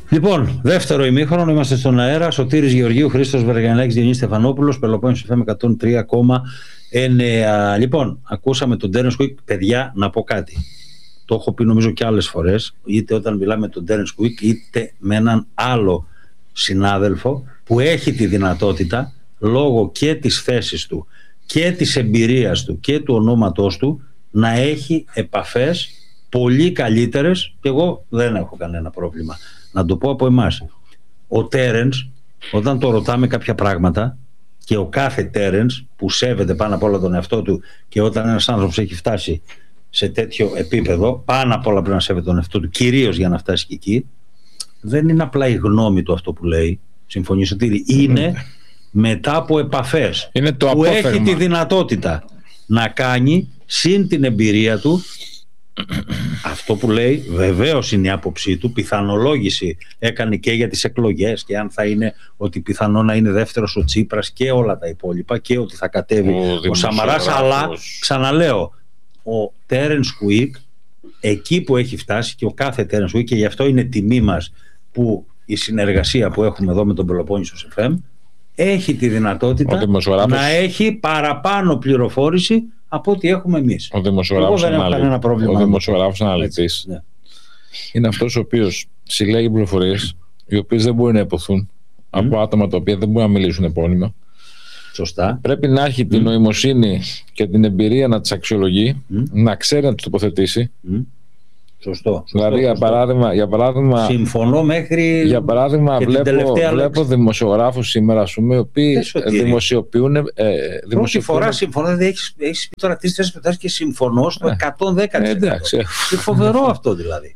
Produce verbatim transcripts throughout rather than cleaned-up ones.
Λοιπόν, δεύτερο ημίχρονο, είμαστε στον αέρα. Σωτήρης Γεωργίου, Χρήστος Βεργανάκης, Διονύσης Στεφανόπουλος, Πελοπόννησος εφ εμ εκατόν τρία κόμμα εννέα. Λοιπόν, ακούσαμε τον Τέρενς Κουίκ. Παιδιά, να πω κάτι. Το έχω πει νομίζω και άλλες φορές, είτε όταν μιλάμε με τον Τέρενς Κουίκ, είτε με έναν άλλο συνάδελφο που έχει τη δυνατότητα, λόγω και της θέσης του και της εμπειρίας του και του ονόματός του, να έχει επαφές πολύ καλύτερες, και εγώ δεν έχω κανένα πρόβλημα να το πω από εμάς. Ο Τέρενς, όταν το ρωτάμε κάποια πράγματα, και ο κάθε Τέρενς που σέβεται πάνω απ' όλα τον εαυτό του, και όταν ένας άνθρωπος έχει φτάσει σε τέτοιο επίπεδο, πάνω απ' όλα πρέπει να σέβεται τον εαυτό του, κυρίως για να φτάσει και εκεί, δεν είναι απλά η γνώμη του αυτό που λέει, συμφωνείς ότι είναι mm. μετά από επαφές είναι το που απόφερμα. Έχει τη δυνατότητα να κάνει, συν την εμπειρία του, αυτό που λέει. Βεβαίως είναι η άποψή του, πιθανολόγηση έκανε και για τις εκλογές, και αν θα είναι ότι πιθανό να είναι δεύτερος ο Τσίπρας και όλα τα υπόλοιπα, και ότι θα κατέβει ο, ο Σαμαράς, αλλά ξαναλέω, ο Τέρενς Κουίκ εκεί που έχει φτάσει, και ο κάθε Τέρενς Κουίκ, και γι' αυτό είναι τιμή μας που η συνεργασία που έχουμε εδώ με τον Πελοπόννησος εφ εμ έχει τη δυνατότητα να έχει παραπάνω πληροφόρηση από ό,τι έχουμε εμείς. Ο δημοσιογράφος αναλυτής, αναλυτής ναι. είναι αυτός ο οποίος συλλέγει πληροφορίες οι οποίες δεν μπορεί να υποθούν mm. από άτομα τα οποία δεν μπορούν να μιλήσουν επώνυμα. Σωστά. Πρέπει να έχει mm. την νοημοσύνη και την εμπειρία να τις αξιολογεί, mm. να ξέρει να τις τοποθετήσει. Mm. Σωστό. Δηλαδή, σωστό, για, σωστό. Παράδειγμα, για παράδειγμα. Συμφωνώ μέχρι. Για παράδειγμα, βλέπω, βλέπω δημοσιογράφους σήμερα, ας πούμε, οι οποίοι δημοσιοποιούν. Ε, Πρώτη φορά συμφωνώ. Δηλαδή, έχεις πει τώρα τρεις τέσσερις προτάσεις και συμφωνώ στο εκατόν δέκα τοις εκατό. Ε, εντάξει. Είναι φοβερό αυτό δηλαδή.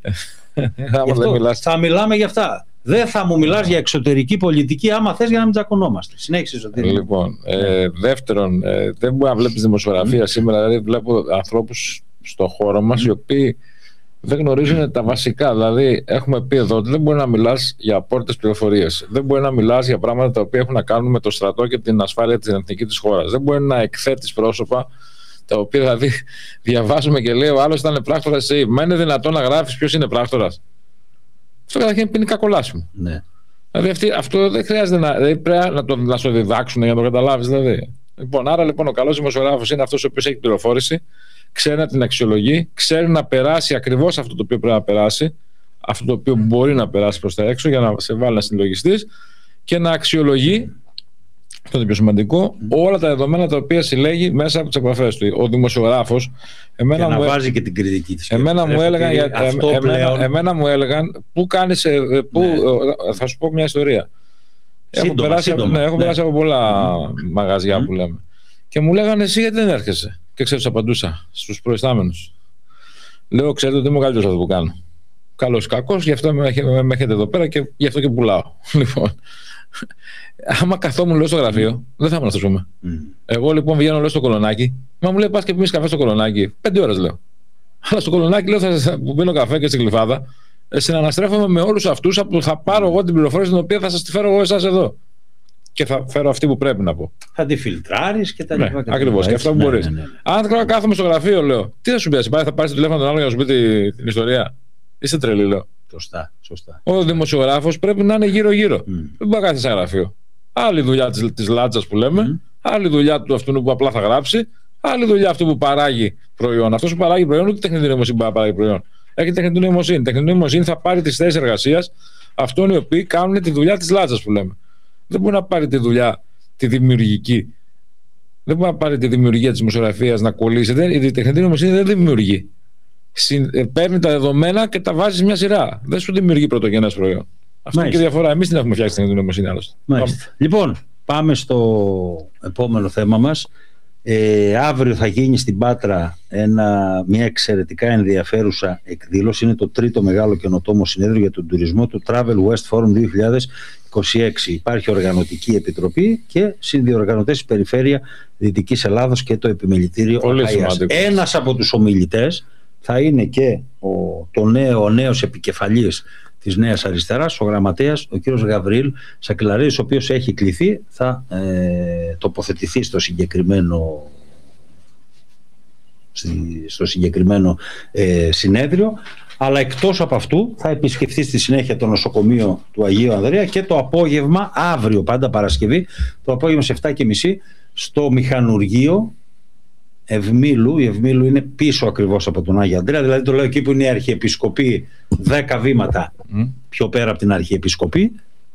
αυτό, μιλάς... Θα μιλάμε για αυτά. Δεν θα μου μιλάς για εξωτερική πολιτική, άμα θες, για να μην τσακωνόμαστε. Συνέχισε, Σωτήρη. Λοιπόν, ε, δεύτερον, ε, δεν μπορεί να βλέπεις δημοσιογραφία mm. σήμερα. Δηλαδή, βλέπω ανθρώπους στον χώρο μας mm. οι οποίοι δεν γνωρίζουν τα βασικά. Δηλαδή, έχουμε πει εδώ ότι δεν μπορεί να μιλάς για απόρριτες πληροφορίες. Δεν μπορεί να μιλάς για πράγματα τα οποία έχουν να κάνουν με το στρατό και την ασφάλεια της εθνικής της χώρας. Δεν μπορεί να εκθέτεις πρόσωπα τα οποία δηλαδή διαβάζουμε και λέει ο άλλος ήταν πράκτορας. Εσύ, μα είναι δυνατόν να γράφεις ποιος είναι πράκτορας? Αυτό καταρχήν είναι ποινικά κολάσιμο. Ναι. Δηλαδή, αυτή, αυτό δεν χρειάζεται να, δηλαδή, πρέπει να το να σου διδάξουν για να το καταλάβεις. Δηλαδή. Λοιπόν, άρα λοιπόν ο καλός δημοσιογράφος είναι αυτός ο οποίος έχει πληροφόρηση, ξέρει να την αξιολογεί, ξέρει να περάσει ακριβώς αυτό το οποίο πρέπει να περάσει, αυτό το οποίο μπορεί να περάσει προς τα έξω για να σε βάλει να συλλογιστείς, και να αξιολογεί, αυτό είναι το πιο σημαντικό, όλα τα δεδομένα τα οποία συλλέγει μέσα από τις επαφές του. Ο δημοσιογράφος, εμένα και μου, να βάζει και την κριτική της. Εμένα μου έλεγαν, για, ε, εμένα, πλέον... εμένα μου έλεγαν πού κάνεις, πού, ναι. θα σου πω μια ιστορία. Σύντομα, έχω περάσει, σύντομα, ναι, έχω ναι. περάσει από πολλά mm. μαγαζιά mm. που λέμε. Και μου λέγανε εσύ γιατί δεν έρχεσαι? Και ξέρεις, απαντούσα στους προϊστάμενους. Λέω, ξέρετε ότι είμαι ο καλύτερος αυτό που κάνω. Καλός ή κακός, γι' αυτό με, με, με έχετε εδώ πέρα και γι' αυτό και πουλάω. Λοιπόν, άμα καθόμουν λέω στο γραφείο, δεν θα ήμουν να σας πούμε. Mm. Εγώ λοιπόν βγαίνω λέω στο Κολονάκι, μα μου λέει πας και πίνεις καφέ στο Κολονάκι. Πέντε ώρες λέω. Αλλά στο Κολονάκι λέω θα, που πίνω καφέ και στην Γλυφάδα, συναναστρέφομαι με όλους αυτούς που θα πάρω εγώ την πληροφόρηση την οποία θα σας τη φέρω εγώ εσάς εδώ. Και θα φέρω αυτή που πρέπει να πω. Θα τη φιλτράρεις και τα ναι, λοιπά. Ακριβώς, και αυτό που ναι, μπορείς. Ναι, ναι, ναι. Αν κάθομαι στο γραφείο, λέω, τι θα σου πει, θα πάρεις το τηλέφωνο τον άλλο για να σου πει τη, την ιστορία? Είστε τρελή, λέω. Σωστά, σωστά. Ο δημοσιογράφος πρέπει να είναι γύρω-γύρω. Mm. Δεν μπορεί να κάθεται σε γραφείο. Άλλη δουλειά της, της λάτσας που λέμε, mm. άλλη δουλειά του αυτού που απλά θα γράψει, άλλη δουλειά αυτού που παράγει προϊόν. Αυτός που παράγει προϊόν, ούτε τεχνητή νοημοσύνη μπορεί να παράγει προϊόν. Έχει τεχνητή νοημοσύνη. Τεχνητή νοημοσύνη θα πάρει τις θέσεις εργασίας αυτών οι οποίοι κάνουν τη δουλειά της λάτσας που λέμε. Δεν μπορεί να πάρει τη δουλειά τη δημιουργική. Δεν μπορεί να πάρει τη δημιουργία της δημοσιογραφίας να κολλήσει. Η τεχνητή νοημοσύνη δεν δημιουργεί. Συν, παίρνει τα δεδομένα και τα βάζει σε μια σειρά. Δεν σου δημιουργεί πρωτογενές προϊόν. Αυτό είναι και διαφορά. Εμείς την έχουμε φτιάξει την τεχνητή νοημοσύνη άλλωστε. Λοιπόν, πάμε στο επόμενο θέμα μας. Ε, αύριο θα γίνει στην Πάτρα ένα, μια εξαιρετικά ενδιαφέρουσα εκδήλωση. Είναι το τρίτο μεγάλο καινοτόμο συνέδριο για τον τουρισμό, το Travel West Forum δύο χιλιάδες είκοσι έξι. Υπάρχει οργανωτική επιτροπή και συνδιοργανωτές η Περιφέρεια Δυτικής Ελλάδος και το Επιμελητήριο ΑΙΑΣ. Ένας από τους ομιλητές θα είναι και ο, το νέο, ο νέος επικεφαλής της Νέας Αριστεράς, ο γραμματέας, ο κύριος Γαβρίλ Σακελαρίδης, ο οποίος έχει κληθεί, θα ε, τοποθετηθεί στο συγκεκριμένο, στο συγκεκριμένο ε, συνέδριο. Αλλά εκτός από αυτού θα επισκεφθεί στη συνέχεια το νοσοκομείο του Αγίου Ανδρέα και το απόγευμα, αύριο πάντα Παρασκευή, το απόγευμα σε επτά και μισή στο μηχανουργείο Ευμήλου. Η Ευμήλου είναι πίσω ακριβώς από τον Άγιο Ανδρέα, δηλαδή το λέω εκεί που είναι η Αρχιεπισκοπή, δέκα βήματα mm. πιο πέρα από την Αρχιεπισκοπή.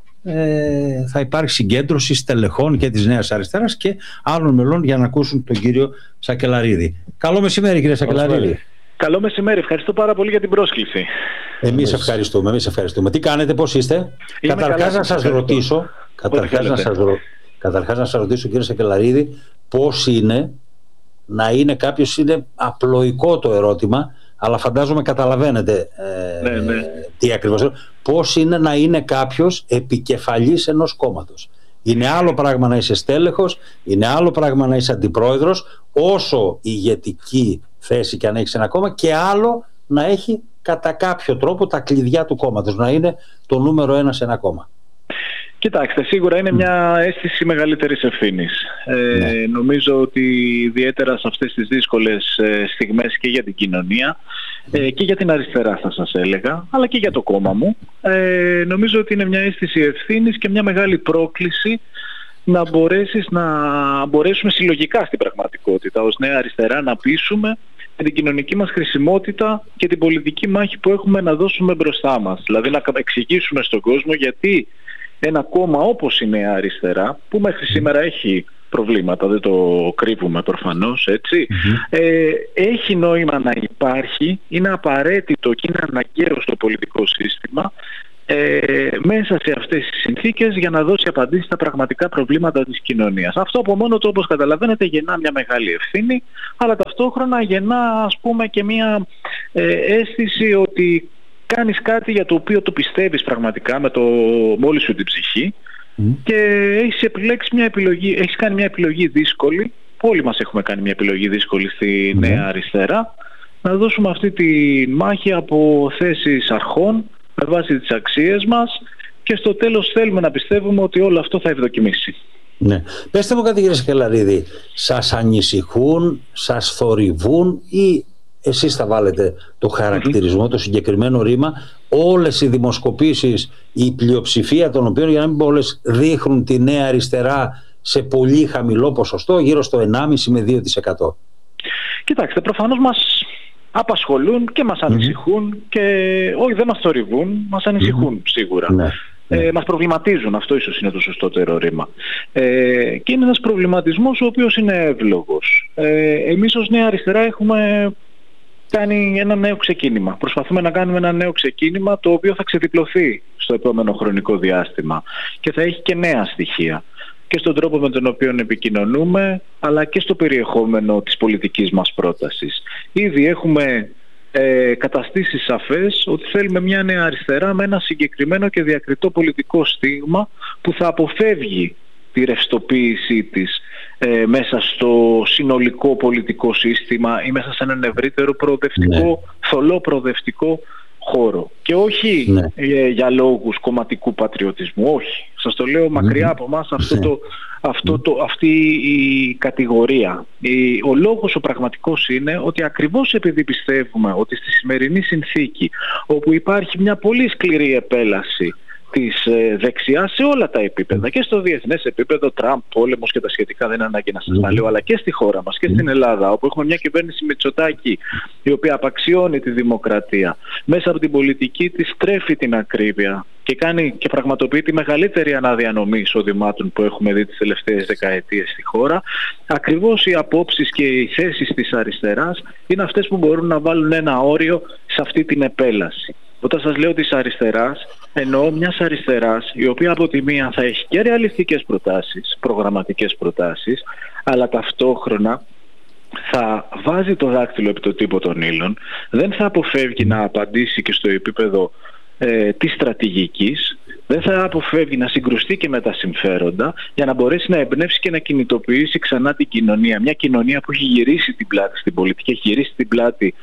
Ε, θα υπάρχει συγκέντρωση στελεχών και της Νέας Αριστεράς και άλλων μελών για να ακούσουν τον κύριο Σακελαρίδη. Καλό μεσημέρι, κύριε Σακελαρίδη. Καλό μεσημέρι, ευχαριστώ πάρα πολύ για την πρόσκληση. Εμείς ευχαριστούμε, εμείς ευχαριστούμε. Τι κάνετε, πώς είστε? Είμαι καταρχάς καλά, να σας ρωτήσω, καταρχάς να σας, ρω... καταρχάς να σας ρωτήσω κύριε Σακελαρίδη, πώς είναι να είναι κάποιος, είναι απλοϊκό το ερώτημα, αλλά φαντάζομαι καταλαβαίνετε ε, ναι, ναι. τι ακριβώς. Πώς είναι να είναι κάποιος επικεφαλής ενός κόμματος? Είναι άλλο πράγμα να είσαι στέλεχος, είναι άλλο πράγμα να είσαι αντιπρόεδρος, όσο ηγετική θέση και αν έχεις ένα κόμμα, και άλλο να έχει κατά κάποιο τρόπο τα κλειδιά του κόμματος, να είναι το νούμερο ένα σε ένα κόμμα. Κοιτάξτε, σίγουρα είναι μια αίσθηση μεγαλύτερης ευθύνης. Ε, ναι. Νομίζω ότι ιδιαίτερα σε αυτές τις δύσκολες στιγμές και για την κοινωνία ε, και για την αριστερά θα σας έλεγα, αλλά και για το κόμμα μου, ε, νομίζω ότι είναι μια αίσθηση ευθύνης και μια μεγάλη πρόκληση να μπορέσεις να μπορέσουμε συλλογικά στην πραγματικότητα ως Νέα Αριστερά να πείσουμε την κοινωνική μας χρησιμότητα και την πολιτική μάχη που έχουμε να δώσουμε μπροστά μας. Δηλαδή να εξηγήσουμε στον κόσμο γιατί ένα κόμμα όπως η Νέα Αριστερά, που μέχρι σήμερα έχει προβλήματα, δεν το κρύβουμε προφανώς, έτσι, mm-hmm. ε, έχει νόημα να υπάρχει, είναι απαραίτητο και είναι αναγκαίο στο πολιτικό σύστημα ε, μέσα σε αυτές τις συνθήκες για να δώσει απαντήσεις στα πραγματικά προβλήματα της κοινωνίας. Αυτό από μόνο του, όπως καταλαβαίνετε, γεννά μια μεγάλη ευθύνη, αλλά ταυτόχρονα γεννά, ας πούμε, και μια ε, αίσθηση ότι κάνεις κάτι για το οποίο το πιστεύεις πραγματικά με, το, με όλη σου την ψυχή mm. και έχεις επιλέξει μια επιλογή, έχεις κάνει μια επιλογή δύσκολη. Όλοι μας έχουμε κάνει μια επιλογή δύσκολη στη mm. Νέα Αριστερά, να δώσουμε αυτή τη μάχη από θέσεις αρχών με βάση τις αξίες μας και στο τέλος θέλουμε να πιστεύουμε ότι όλο αυτό θα ευδοκιμήσει. Ναι. Πέστε μου κάτι, κύριε Σακελαρίδη, σας ανησυχούν, σας θορυβούν ή εσείς θα βάλετε το χαρακτηρισμό, mm-hmm. το συγκεκριμένο ρήμα, όλες οι δημοσκοπήσεις, η πλειοψηφία των οποίων, για να μην πω όλες, δείχνουν τη Νέα Αριστερά σε πολύ χαμηλό ποσοστό, γύρω στο ενάμιση με δύο τοις εκατό? Κοιτάξτε, προφανώς μας απασχολούν και μας ανησυχούν mm-hmm. και όχι, δεν μας θορυβούν, μας ανησυχούν mm-hmm. σίγουρα. Ναι. Ε, μας προβληματίζουν, αυτό ίσως είναι το σωστότερο ρήμα. Ε, και είναι ένας προβληματισμός ο οποίος είναι εύλογος. Ε, εμείς ως Νέα Αριστερά έχουμε κάνει ένα νέο ξεκίνημα. Προσπαθούμε να κάνουμε ένα νέο ξεκίνημα το οποίο θα ξεδιπλωθεί στο επόμενο χρονικό διάστημα και θα έχει και νέα στοιχεία και στον τρόπο με τον οποίο επικοινωνούμε, αλλά και στο περιεχόμενο της πολιτικής μας πρότασης. Ήδη έχουμε ε, καταστήσει σαφές ότι θέλουμε μια Νέα Αριστερά με ένα συγκεκριμένο και διακριτό πολιτικό στίγμα που θα αποφεύγει τη ρευστοποίησή της ε, μέσα στο συνολικό πολιτικό σύστημα ή μέσα σε έναν ευρύτερο προοδευτικό, ναι. θολό προοδευτικό χώρο. Και όχι ναι. ε, για λόγους κομματικού πατριωτισμού, όχι. Σας το λέω μακριά mm-hmm. από εμάς αυτό το, αυτό το, αυτή η κατηγορία. Η, ο λόγος ο πραγματικός είναι ότι ακριβώς επειδή πιστεύουμε ότι στη σημερινή συνθήκη, όπου υπάρχει μια πολύ σκληρή επέλαση της ε, δεξιάς σε όλα τα επίπεδα, και στο διεθνές επίπεδο, Τραμπ, πόλεμος και τα σχετικά, δεν είναι ανάγκη να σας τα λέω, αλλά και στη χώρα μας και στην Ελλάδα, όπου έχουμε μια κυβέρνηση Μητσοτάκη η οποία απαξιώνει τη δημοκρατία, μέσα από την πολιτική της στρέφει την ακρίβεια και κάνει και πραγματοποιεί τη μεγαλύτερη αναδιανομή εισοδημάτων που έχουμε δει τις τελευταίες δεκαετίες στη χώρα. Ακριβώς οι απόψεις και οι θέσεις της αριστεράς είναι αυτές που μπορούν να βάλουν ένα όριο σε αυτή την επέλαση. Όταν σας λέω της αριστεράς, εννοώ μιας αριστεράς η οποία από τη μία θα έχει και ρεαλιστικές προτάσεις, προγραμματικές προτάσεις, αλλά ταυτόχρονα θα βάζει το δάκτυλο επί το τύπο των ύλων, δεν θα αποφεύγει να απαντήσει και στο επίπεδο ε, της στρατηγικής, δεν θα αποφεύγει να συγκρουστεί και με τα συμφέροντα για να μπορέσει να εμπνεύσει και να κινητοποιήσει ξανά την κοινωνία. Μια κοινωνία που έχει γυρίσει την πλάτη στην πολιτική, έχει γυρίσει την πλάτη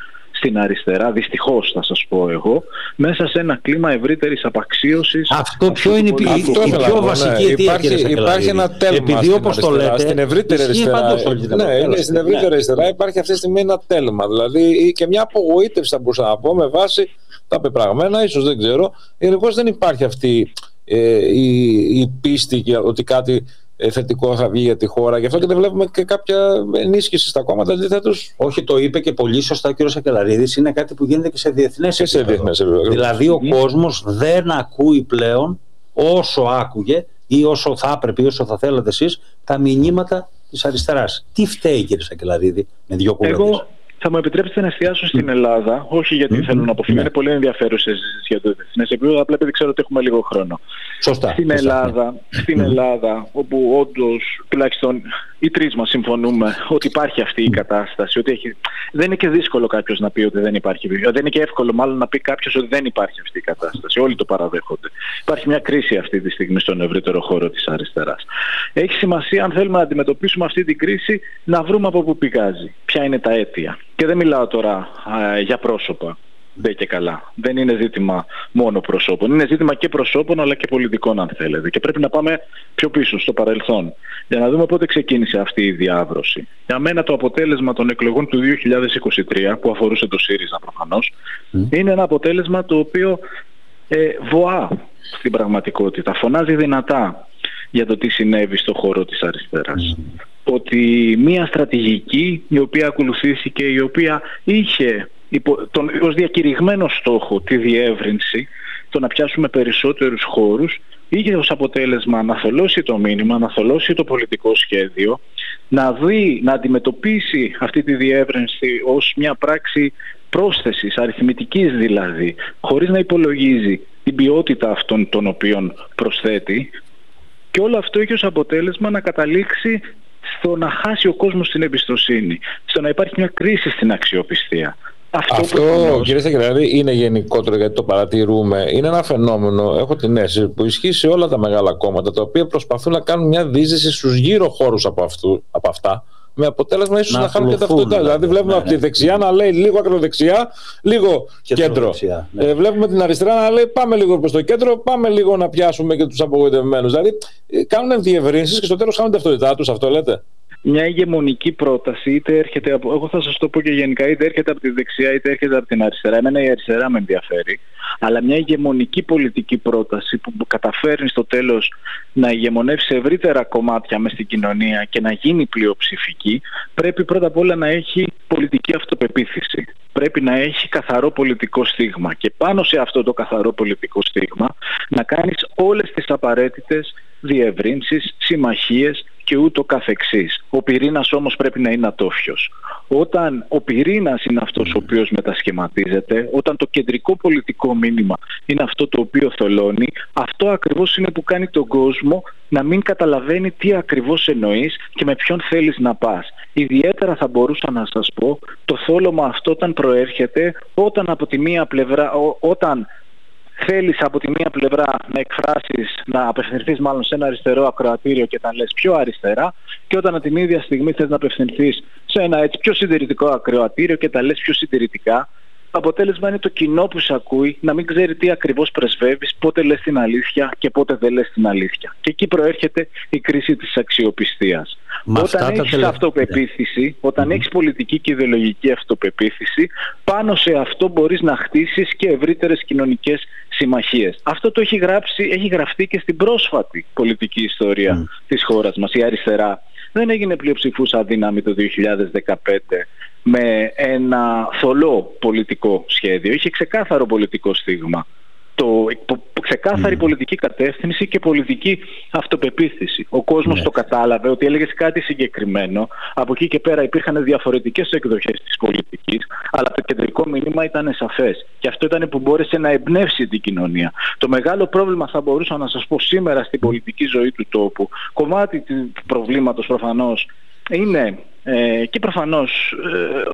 στην αριστερά, δυστυχώς θα σας πω εγώ, μέσα σε ένα κλίμα ευρύτερης απαξίωσης. Αυτό ποιο είναι η, η, η πιο βασική αιτία, υπάρχει, κύριε Σακελαρίδη? Υπάρχει ένα τέλμα. Επειδή όπως το λέτε, στην ευρύτερη αριστερά, ναι, είναι, στην ευρύτερη ναι. αριστερά υπάρχει αυτή τη στιγμή ένα τέλμα. Δηλαδή και μια απογοήτευση, θα μπορούσα να πω, με βάση τα πεπραγμένα, ίσως δεν ξέρω. Γενικώς δεν υπάρχει αυτή ε, η, η πίστη ότι κάτι θετικό θα βγει για τη χώρα. Γι' αυτό και δεν βλέπουμε και κάποια ενίσχυση στα κόμματα. Αντιθέτως. Όχι, το είπε και πολύ σωστά ο κ. Σακελαρίδης. Είναι κάτι που γίνεται και σε διεθνές επίπεδο. Δηλαδή, ο κόσμος δεν ακούει πλέον όσο άκουγε ή όσο θα έπρεπε ή όσο θα θέλατε εσείς τα μηνύματα της αριστεράς. Τι φταίει, κ. Σακελαρίδη, με δύο κουβέντες? Θα μου επιτρέψετε να εστιάσω στην Ελλάδα, όχι γιατί mm-hmm. θέλω να αποφύγω, είναι πολύ ενδιαφέρουσα συζήτηση για το διεθνές επίπεδο, απλά επειδή ξέρω ότι έχουμε λίγο χρόνο. Σωστά. Στην σωστά, Ελλάδα, ναι. στην Ελλάδα, όπου όντως τουλάχιστον οι τρεις μας συμφωνούμε ότι υπάρχει αυτή η κατάσταση, ότι έχει... δεν είναι και δύσκολο κάποιος να πει ότι δεν υπάρχει, δεν είναι και εύκολο μάλλον να πει κάποιος ότι δεν υπάρχει αυτή η κατάσταση. Όλοι το παραδέχονται. Υπάρχει μια κρίση αυτή τη στιγμή στον ευρύτερο χώρο της αριστεράς. Έχει σημασία, αν θέλουμε να αντιμετωπίσουμε αυτή την κρίση, να βρούμε από πού πηγάζει, ποια είναι τα αίτια. Και δεν μιλάω τώρα α, για πρόσωπα. Δεν και καλά. Δεν είναι ζήτημα μόνο προσώπων. Είναι ζήτημα και προσώπων αλλά και πολιτικών, αν θέλετε. Και πρέπει να πάμε πιο πίσω, στο παρελθόν, για να δούμε πότε ξεκίνησε αυτή η διάβρωση. Για μένα το αποτέλεσμα των εκλογών του δύο χιλιάδες είκοσι τρία, που αφορούσε το ΣΥΡΙΖΑ προφανώς, mm. είναι ένα αποτέλεσμα το οποίο ε, βοά στην πραγματικότητα. Φωνάζει δυνατά για το τι συνέβη στο χώρο της αριστεράς. Mm. Ότι μια στρατηγική η οποία ακολουθήθηκε, η οποία είχε υπό, τον, ως διακηρυγμένο στόχο τη διεύρυνση, το να πιάσουμε περισσότερους χώρους, είχε ως αποτέλεσμα να θολώσει το μήνυμα, να θολώσει το πολιτικό σχέδιο, να δει, να αντιμετωπίσει αυτή τη διεύρυνση ως μια πράξη πρόσθεσης, αριθμητικής δηλαδή, χωρίς να υπολογίζει την ποιότητα αυτών των οποίων προσθέτει, και όλο αυτό έχει ως αποτέλεσμα να καταλήξει στο να χάσει ο κόσμος την εμπιστοσύνη, στο να υπάρχει μια κρίση στην αξιοπιστία. Αυτό, Αυτό προφανώς... κύριε Σακελαρίδη, είναι γενικότερο, γιατί το παρατηρούμε. Είναι ένα φαινόμενο, έχω την αίσθηση, που ισχύει σε όλα τα μεγάλα κόμματα, τα οποία προσπαθούν να κάνουν μια δίζηση στους γύρω χώρους από, αυτού, από αυτά, με αποτέλεσμα ίσως να, να χάνουν και ταυτότητα. Δηλαδή, δηλαδή βλέπουμε ναι, από ναι. τη δεξιά να λέει λίγο ακροδεξιά, λίγο κέντρο. Δεξιά, ναι. ε, βλέπουμε την αριστερά να λέει πάμε λίγο προς το κέντρο, πάμε λίγο να πιάσουμε και τους απογοητευμένους. Δηλαδή κάνουν διευρύνσεις και στο τέλος χάνουν ταυτότητά τους. Αυτό λέτε? Μια ηγεμονική πρόταση, είτε έρχεται από, εγώ θα σας το πω και γενικά, είτε έρχεται από τη δεξιά είτε έρχεται από την αριστερά. Εμένα η αριστερά με ενδιαφέρει, αλλά μια ηγεμονική πολιτική πρόταση που καταφέρνει στο τέλος να ηγεμονεύσει σε ευρύτερα κομμάτια μες στην κοινωνία και να γίνει πλειοψηφική, πρέπει πρώτα απ' όλα να έχει πολιτική αυτοπεποίθηση. Πρέπει να έχει καθαρό πολιτικό στίγμα και πάνω σε αυτό το καθαρό πολιτικό στίγμα να κάνεις όλες τις απαραίτητες διευρύνσεις, συμμαχίες και ούτω καθεξής. Ο πυρήνας όμως πρέπει να είναι ατόφιος. Όταν ο πυρήνας είναι αυτός ο οποίος μετασχηματίζεται, όταν το κεντρικό πολιτικό μήνυμα είναι αυτό το οποίο θολώνει, αυτό ακριβώς είναι που κάνει τον κόσμο να μην καταλαβαίνει τι ακριβώς εννοείς και με ποιον θέλεις να πας. Ιδιαίτερα θα μπορούσα να σας πω το θόλωμα αυτό όταν προέρχεται, όταν από τη μία πλευρά, ό, όταν θέλεις από τη μία πλευρά να εκφράσεις, να απευθυνθείς μάλλον σε ένα αριστερό ακροατήριο και να λες πιο αριστερά, και όταν την ίδια στιγμή θες να απευθυνθείς σε ένα έτσι πιο συντηρητικό ακροατήριο και τα λες πιο συντηρητικά, το αποτέλεσμα είναι το κοινό που σε ακούει να μην ξέρει τι ακριβώς πρεσβεύεις, πότε λες την αλήθεια και πότε δεν λες την αλήθεια. Και εκεί προέρχεται η κρίση της αξιοπιστίας. Μα όταν έχεις τελε... αυτοπεποίθηση, όταν mm-hmm. έχεις πολιτική και ιδεολογική αυτοπεποίθηση, πάνω σε αυτό μπορείς να χτίσεις και ευρύτερες κοινωνικές συμμαχίες. Αυτό το έχει, γράψει, έχει γραφτεί και στην πρόσφατη πολιτική ιστορία mm. της χώρας μας. Η αριστερά δεν έγινε πλειοψηφούσα δύναμη το δύο χιλιάδες δεκαπέντε με ένα θολό πολιτικό σχέδιο. Είχε ξεκάθαρο πολιτικό στίγμα. Το, ξεκάθαρη mm. πολιτική κατεύθυνση και πολιτική αυτοπεποίθηση. Ο κόσμος mm. το κατάλαβε ότι έλεγες κάτι συγκεκριμένο. Από εκεί και πέρα υπήρχαν διαφορετικές εκδοχές της πολιτικής, αλλά το κεντρικό μήνυμα ήταν σαφές. Και αυτό ήταν που μπόρεσε να εμπνεύσει την κοινωνία. Το μεγάλο πρόβλημα, θα μπορούσα να σας πω, σήμερα στην πολιτική ζωή του τόπου, κομμάτι του προβλήματος προφανώς είναι ε, και προφανώς ε,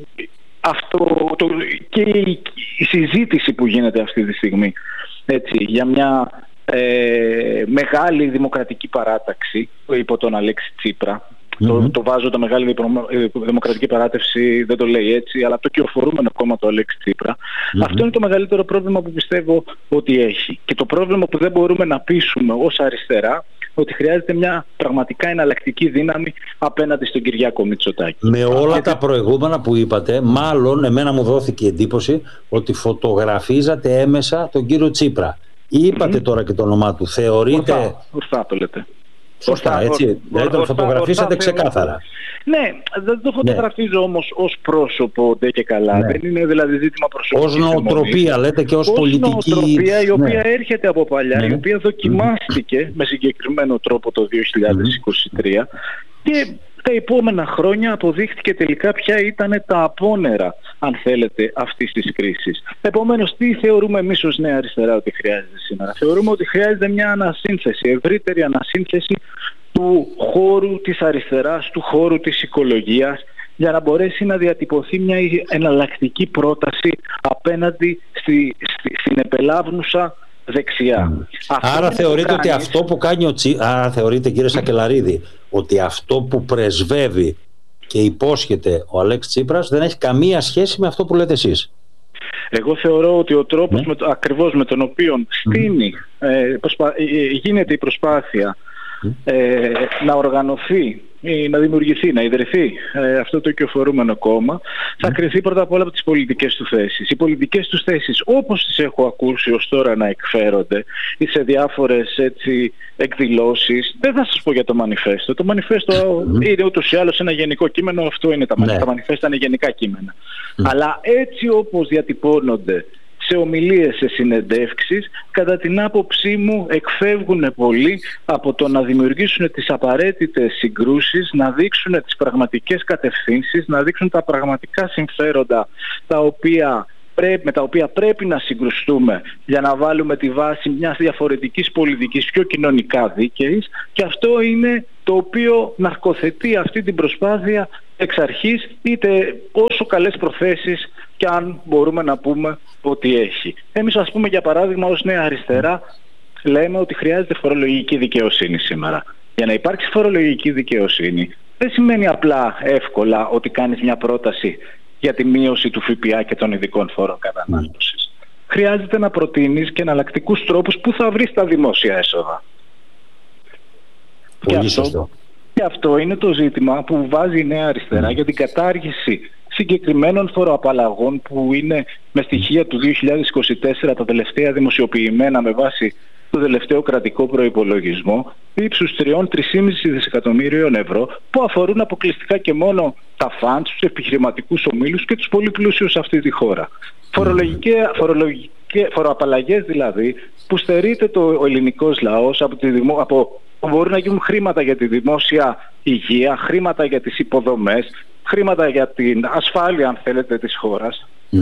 αυτό το, και η, η συζήτηση που γίνεται αυτή τη στιγμή, έτσι, για μια ε, μεγάλη δημοκρατική παράταξη υπό τον Αλέξη Τσίπρα, Mm-hmm. Το, το βάζω, το Μεγάλη Δημοκρατική Παράτευση δεν το λέει έτσι, αλλά το κυοφορούμενο κόμμα του Αλέξη Τσίπρα. Mm-hmm. Αυτό είναι το μεγαλύτερο πρόβλημα που πιστεύω ότι έχει. Και το πρόβλημα που δεν μπορούμε να πείσουμε ως αριστερά, ότι χρειάζεται μια πραγματικά εναλλακτική δύναμη απέναντι στον Κυριάκο Μητσοτάκη. Με όλα Γιατί... τα προηγούμενα που είπατε, μάλλον εμένα μου δόθηκε εντύπωση ότι φωτογραφίζατε έμεσα τον κύριο Τσίπρα. Είπατε mm-hmm. τώρα και το όνομά του. Θεωρείτε... Ορθά, ορθά το λέτε. Σωστά, έτσι. Δηλαδή τον φωτογραφίσατε ξεκάθαρα. Ναι, δεν το φωτογραφίζω ναι. όμως ως πρόσωπο ντε και καλά. Ναι. Δεν είναι δηλαδή ζήτημα προσωπικής. Ως νοοτροπία λέτε και ως, ως πολιτική. Ως νοοτροπία η οποία ναι. έρχεται από παλιά, ναι. η οποία δοκιμάστηκε mm. με συγκεκριμένο τρόπο το δύο χιλιάδες είκοσι τρία mm. και τα επόμενα χρόνια αποδείχτηκε τελικά ποια ήταν τα απόνερα, αν θέλετε, αυτής της κρίσης. Επομένως, τι θεωρούμε εμείς ως Νέα Αριστερά ότι χρειάζεται σήμερα? Θεωρούμε ότι χρειάζεται μια ανασύνθεση, ευρύτερη ανασύνθεση του χώρου της αριστεράς, του χώρου της οικολογίας, για να μπορέσει να διατυπωθεί μια εναλλακτική πρόταση απέναντι στη, στη, στην επελάβνουσα δεξιά. Mm. Άρα θεωρείτε ότι αυτό που κάνει ο Τσι... Άρα θεωρείτε, κύριε Σακελαρίδη, ότι αυτό που πρεσβεύει και υπόσχεται ο Αλέξης Τσίπρας δεν έχει καμία σχέση με αυτό που λέτε εσείς? Εγώ θεωρώ ότι ο τρόπος mm. με το, ακριβώς με τον οποίο στείνει, mm. ε, προσπα... ε, γίνεται η προσπάθεια mm. ε, να οργανωθεί ή να δημιουργηθεί, να ιδρυθεί ε, αυτό το οικειοφορούμενο κόμμα, θα κριθεί πρώτα απ' όλα από τις πολιτικές του θέσεις. Οι πολιτικές του θέσεις, όπως τις έχω ακούσει ως τώρα να εκφέρονται ή σε διάφορες έτσι, εκδηλώσεις, δεν θα σας πω για το μανιφέστο. Το μανιφέστο mm. είναι ούτως ή άλλως ένα γενικό κείμενο, αυτό είναι τα μανιφέστα. Ναι. Τα μανιφέστα είναι γενικά κείμενα. Mm. Αλλά έτσι όπως διατυπώνονται σε ομιλίες, σε συνεντεύξεις, κατά την άποψή μου εκφεύγουν πολύ από το να δημιουργήσουν τις απαραίτητες συγκρούσεις, να δείξουν τις πραγματικές κατευθύνσεις, να δείξουν τα πραγματικά συμφέροντα τα οποία πρέπει, με τα οποία πρέπει να συγκρουστούμε για να βάλουμε τη βάση μιας διαφορετικής πολιτικής, πιο κοινωνικά δίκαιης, και αυτό είναι το οποίο ναρκοθετεί αυτή την προσπάθεια εξ αρχής, είτε όσο καλές προθέσεις και αν μπορούμε να πούμε ότι έχει. Εμείς, ας πούμε, για παράδειγμα, ως Νέα Αριστερά λέμε ότι χρειάζεται φορολογική δικαιοσύνη σήμερα. Για να υπάρξει φορολογική δικαιοσύνη δεν σημαίνει απλά εύκολα ότι κάνεις μια πρόταση για τη μείωση του ΦΠΑ και των ειδικών φόρων κατανάλωσης. Mm. Χρειάζεται να προτείνεις και εναλλακτικούς τρόπους που θα βρεις τα δημόσια έσοδα. Πολύ και αυτό, και αυτό είναι το ζήτημα που βάζει η Νέα Αριστερά mm. για την κατάργηση συγκεκριμένων φοροαπαλλαγών που είναι με στοιχεία του δύο χιλιάδες είκοσι τέσσερα τα τελευταία δημοσιοποιημένα με βάση το τελευταίο κρατικό προϋπολογισμό ύψους τρία με τρία κόμμα πέντε δισεκατομμύριων ευρώ, που αφορούν αποκλειστικά και μόνο τα φαντς, τους επιχειρηματικούς ομίλους και τους πολύ πλούσιους σε αυτή τη χώρα. Φορολογικές φοροαπαλλαγές δηλαδή που στερείται το ο ελληνικός λαός από, τη δημο, από μπορούν να γίνουν χρήματα για τη δημόσια υγεία, χρήματα για τις υποδομές, χρήματα για την ασφάλεια, αν θέλετε, της χώρας. Mm.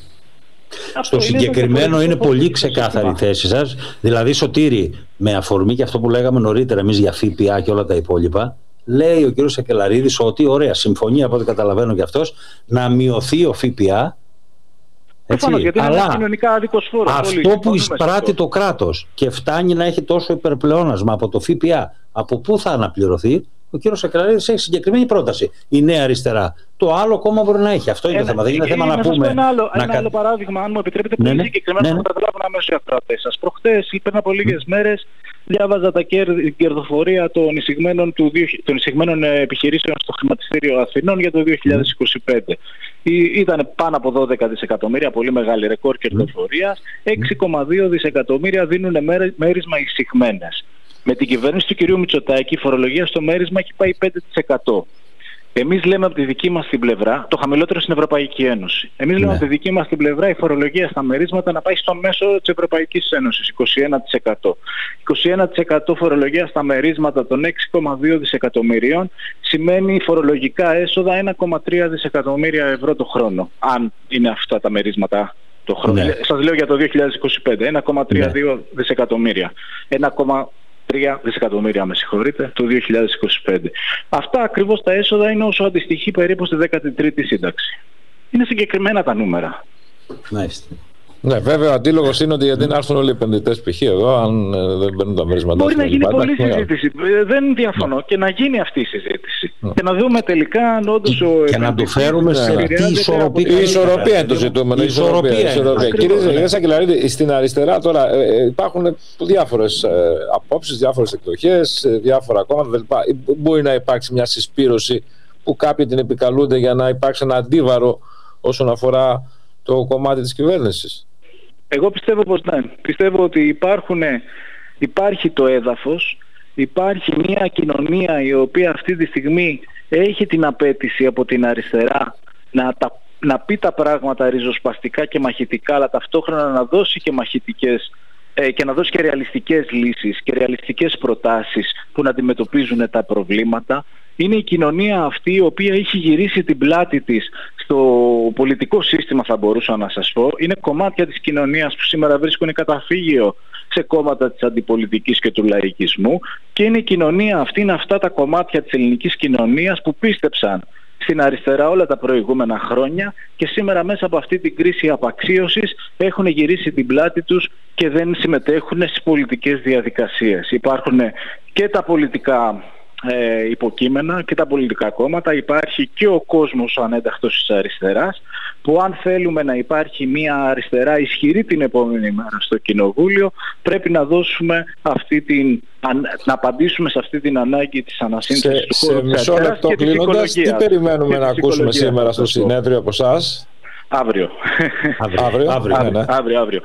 Στο συγκεκριμένο είναι πολύ ξεκάθαρη η θέση σας. Δηλαδή, Σωτήρη, με αφορμή και αυτό που λέγαμε νωρίτερα εμείς για ΦΠΑ και όλα τα υπόλοιπα, λέει ο κ. Σακελαρίδης ότι ωραία, συμφωνεί από ό,τι καταλαβαίνω και αυτός, να μειωθεί ο ΦΠΑ. Έτσι, γιατί αλλά είναι κοινωνικά άδικος φόρος. Αυτό που εισπράττει το κράτος και φτάνει να έχει τόσο υπερπλεόνασμα από το ΦΠΑ, από πού θα αναπληρωθεί? Ο κύριος Σακελαρίδης έχει συγκεκριμένη πρόταση. Η Νέα Αριστερά. Το άλλο κόμμα μπορεί να έχει. Αυτό είναι ένα, το θέμα. Δεν είναι θέμα να πούμε. Ένα άλλο, ένα άλλο παράδειγμα, αν μου επιτρέπετε, ναι, πολύ συγκεκριμένα, ναι, ναι, να καταλάβουν αμέσως οι ακροατές σας. Προχτές ή πριν από λίγες mm. μέρες διάβαζα τα κέρδη, κερδοφορία των εισηγμένων, του, των εισηγμένων επιχειρήσεων στο χρηματιστήριο Αθηνών για το δύο χιλιάδες είκοσι πέντε. Mm. Ήταν πάνω από δώδεκα δισεκατομμύρια, πολύ μεγάλη ρεκόρ κερδοφορίας. Mm. έξι κόμμα δύο δισεκατομμύρια δίνουν μέρισμα εισηγμένες. Με την κυβέρνηση του κυρίου Μητσοτάκη η φορολογία στο μέρισμα έχει πάει πέντε τοις εκατό. Εμείς λέμε από τη δική μας την πλευρά, το χαμηλότερο στην Ευρωπαϊκή Ένωση. Εμείς λέμε ναι. από τη δική μας την πλευρά η φορολογία στα μερίσματα να πάει στο μέσο της Ευρωπαϊκής Ένωσης, είκοσι ένα τοις εκατό. είκοσι ένα τοις εκατό φορολογία στα μερίσματα των έξι κόμμα δύο δισεκατομμυρίων σημαίνει φορολογικά έσοδα ένα κόμμα τρία δισεκατομμύρια ευρώ το χρόνο. Αν είναι αυτά τα μερίσματα το χρόνο. Ναι. Σας λέω για το δύο χιλιάδες είκοσι πέντε, ένα κόμμα τριάντα δύο ναι. δισεκατομμύρια. ένα κόμμα τρία δισεκατομμύρια, με συγχωρείτε, το δύο χιλιάδες είκοσι πέντε. Αυτά ακριβώς τα έσοδα είναι όσο αντιστοιχεί περίπου στη δέκατη τρίτη σύνταξη. Είναι συγκεκριμένα τα νούμερα. Μάλιστα. Ναι, βέβαια ο αντίλογος είναι ότι γιατί να έρθουν όλοι οι επενδυτές π.χ. εδώ, αν δεν παίρνουν τα μερίσματά. Μπορεί να γίνει πολλή συζήτηση. Δεν διαφωνώ. Και να γίνει αυτή η συζήτηση. Και να δούμε τελικά αν όντως ο. Και να του φέρουμε σε τι ισορροπία. Η ισορροπία είναι το ζητούμενο. Η ισορροπία. Κύριε Σακελαρίδη, στην αριστερά τώρα υπάρχουν διάφορες απόψεις, διάφορες εκδοχές, διάφορα κόμματα κλπ. Μπορεί να υπάρξει μια συσπήρωση που κάποιοι την επικαλούνται για να υπάρξει ένα αντίβαρο όσον αφορά το κομμάτι της κυβέρνησης. Εγώ πιστεύω πως ναι. Πιστεύω ότι υπάρχουν, υπάρχει το έδαφος, υπάρχει μια κοινωνία η οποία αυτή τη στιγμή έχει την απέτηση από την αριστερά να, τα, να πει τα πράγματα ριζοσπαστικά και μαχητικά, αλλά ταυτόχρονα να δώσει και μαχητικές ε, και να δώσει και ρεαλιστικές λύσεις και ρεαλιστικές προτάσεις που να αντιμετωπίζουν τα προβλήματα. Είναι η κοινωνία αυτή η οποία έχει γυρίσει την πλάτη της στο πολιτικό σύστημα, θα μπορούσα να σας πω. Είναι κομμάτια της κοινωνίας που σήμερα βρίσκουν καταφύγιο σε κόμματα της αντιπολιτικής και του λαϊκισμού, και είναι η κοινωνία αυτή, είναι αυτά τα κομμάτια της ελληνικής κοινωνίας που πίστεψαν στην αριστερά όλα τα προηγούμενα χρόνια και σήμερα μέσα από αυτή την κρίση απαξίωσης έχουν γυρίσει την πλάτη τους και δεν συμμετέχουν στις πολιτικές διαδικασίες. Υπάρχουν και τα πολιτικά Ε, υποκείμενα και τα πολιτικά κόμματα, υπάρχει και ο κόσμος ο ανένταχτος της αριστεράς, που αν θέλουμε να υπάρχει μια αριστερά ισχυρή την επόμενη μέρα στο Κοινοβούλιο, πρέπει να δώσουμε αυτή την, να απαντήσουμε σε αυτή την ανάγκη της ανασύνθεσης του χώρου της αριστεράς και της οικολογίας. Τι περιμένουμε να ακούσουμε σήμερα στο συνέδριο από εσάς? Αύριο. Αύριο, αύριο, αύριο, αύριο, αύριο.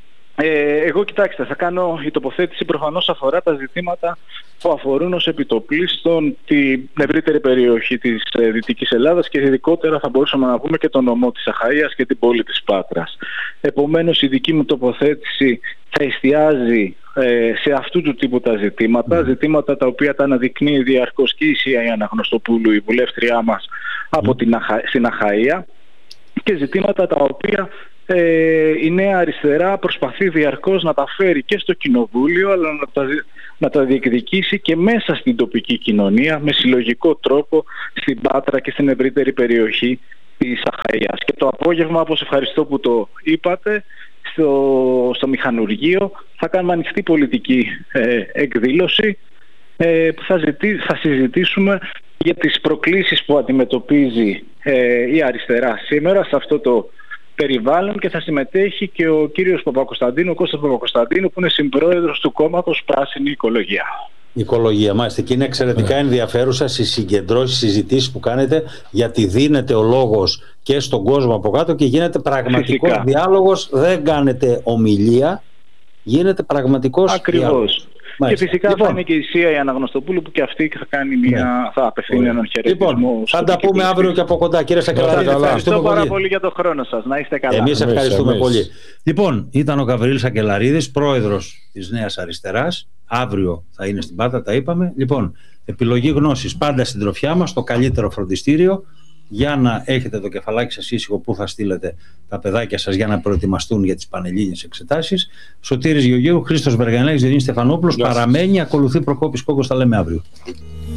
Ε, εγώ κοιτάξτε, θα κάνω η τοποθέτηση προφανώς αφορά τα ζητήματα που αφορούν ως επιτοπλίστων την ευρύτερη περιοχή της ε, Δυτικής Ελλάδας και ειδικότερα θα μπορούσαμε να πούμε και τον νομό της Αχαΐας και την πόλη της Πάτρας. Επομένως η δική μου τοποθέτηση θα εστιάζει ε, σε αυτού του τύπου τα ζητήματα, mm. ζητήματα τα οποία τα αναδεικνύει διαρκώς και η Σία η Αναγνωστοπούλου, η βουλεύτριά μας από mm. την Αχα... στην Αχαΐα, και ζητήματα τα οποία Ε, η νέα αριστερά προσπαθεί διαρκώς να τα φέρει και στο Κοινοβούλιο, αλλά να τα, να τα διεκδικήσει και μέσα στην τοπική κοινωνία με συλλογικό τρόπο στην Πάτρα και στην ευρύτερη περιοχή της Αχαΐας. Και το απόγευμα, όπως ευχαριστώ που το είπατε, στο, στο Μηχανουργείο θα κάνουμε ανοιχτή πολιτική ε, εκδήλωση ε, που θα, ζητή, θα συζητήσουμε για τις προκλήσεις που αντιμετωπίζει ε, η αριστερά σήμερα σε αυτό το περιβάλλον, και θα συμμετέχει και ο κύριος Παπακοσταντίνου, ο Κώστας Παπακοσταντίνου, που είναι συμπρόεδρος του κόμματος Πράσινη Οικολογία. Οικολογία, μάλιστα. Και είναι εξαιρετικά yeah. ενδιαφέρουσα στις συγκεντρώσεις, συζητήσεις που κάνετε, γιατί δίνεται ο λόγος και στον κόσμο από κάτω και γίνεται πραγματικός Φυσικά. διάλογος. Δεν κάνετε ομιλία, γίνεται πραγματικός Ακριβώς. διάλογος. Μάλιστα. Και φυσικά λοιπόν, θα είναι και η Σία η Αναγνωστοπούλου που και αυτή θα κάνει μια, ναι. θα απευθύνει έναν χαιρετισμό. Λοιπόν, θα τα πούμε αύριο και από κοντά. Κύριε Σακελαρίδη, ευχαριστώ πάρα πολύ. πολύ για τον χρόνο σας. Να είστε καλά. Εμείς ευχαριστούμε εμείς. πολύ. Λοιπόν, ήταν ο Γαβριήλ Σακελαρίδης, πρόεδρος της Νέας Αριστεράς. Αύριο θα είναι στην Πάτρα, τα είπαμε. Λοιπόν, επιλογή γνώσης πάντα στην τροφιά μας, το καλύτερο φροντιστήριο, για να έχετε το κεφαλάκι σας ήσυχο που θα στείλετε τα παιδάκια σας για να προετοιμαστούν για τις πανελλήνιες εξετάσεις. Σωτήρης Γεωργίου, Χρήστος Βεργανέλης, Διονύσης Στεφανόπουλος. Παραμένει, ακολουθεί Προκόπης Κόκκος. Τα λέμε αύριο.